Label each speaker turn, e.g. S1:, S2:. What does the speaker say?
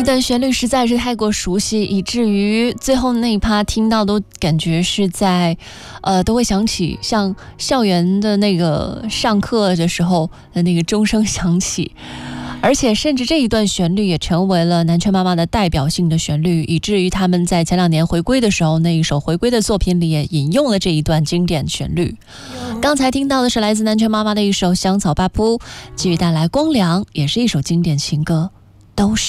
S1: 段旋律实在是太过熟悉，以至于最后那一趴听到都感觉是在都会想起像校园的那个上课的时候的那个钟声响起，而且甚至这一段旋律也成为了南拳妈妈的代表性的旋律，以至于他们在前2年回归的时候，那一首回归的作品里也引用了这一段经典旋律。刚才听到的是来自南拳妈妈的一首《香草八铺》，继续带来光良，也是一首经典情歌，都是